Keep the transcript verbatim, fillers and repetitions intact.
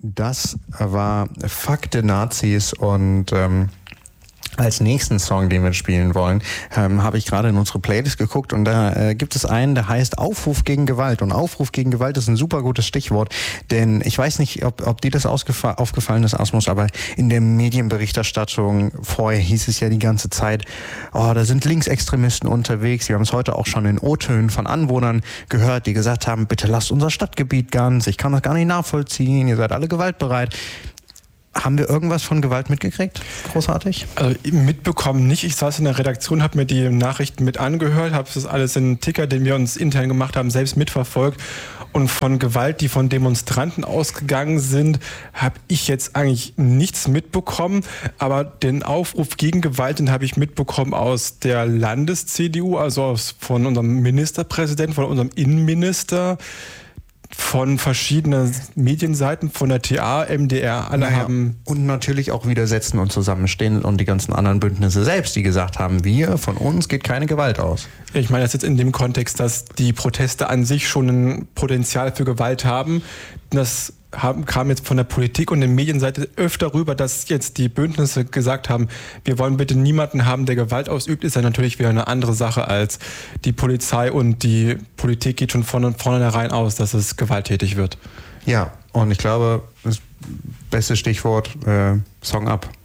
Das war Fuck the Nazis und ähm, als nächsten Song, den wir spielen wollen, ähm, habe ich gerade in unsere Playlist geguckt und da äh, gibt es einen, der heißt Aufruf gegen Gewalt. Und Aufruf gegen Gewalt ist ein super gutes Stichwort, denn ich weiß nicht, ob, ob dir das ausgefa- aufgefallen ist, Asmus, aber in der Medienberichterstattung vorher hieß es ja die ganze Zeit, oh, da sind Linksextremisten unterwegs. Wir haben es heute auch schon in O-Tönen von Anwohnern gehört, die gesagt haben, bitte lasst unser Stadtgebiet ganz, ich kann das gar nicht nachvollziehen, ihr seid alle gewaltbereit. Haben wir irgendwas von Gewalt mitgekriegt? Großartig? Also mitbekommen nicht. Ich saß in der Redaktion, habe mir die Nachrichten mit angehört, habe das alles in einen Ticker, den wir uns intern gemacht haben, selbst mitverfolgt. Und von Gewalt, die von Demonstranten ausgegangen sind, habe ich jetzt eigentlich nichts mitbekommen. Aber den Aufruf gegen Gewalt, den habe ich mitbekommen aus der Landes-C D U, also aus, von unserem Ministerpräsidenten, von unserem Innenminister, von verschiedenen Medienseiten, von der T A, M D R, alle naja, haben... Und natürlich auch Widersetzen und Zusammenstehen und die ganzen anderen Bündnisse selbst, die gesagt haben, wir, von uns geht keine Gewalt aus. Ich meine das jetzt in dem Kontext, dass die Proteste an sich schon ein Potenzial für Gewalt haben. Das haben, kam jetzt von der Politik und der Medienseite öfter rüber, dass jetzt die Bündnisse gesagt haben, wir wollen bitte niemanden haben, der Gewalt ausübt, ist ja natürlich wieder eine andere Sache als die Polizei, und die Politik geht schon von vornherein aus, dass es gewalttätig wird. Ja, und ich glaube, das beste Stichwort, äh, Song ab.